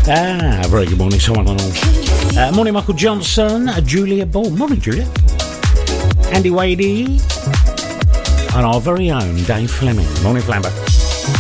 Very good morning, someone and all. Morning, Michael Johnson, Julia Ball. Morning, Julia. Andy Wadey. And our very own Dave Fleming. Morning, Flamber.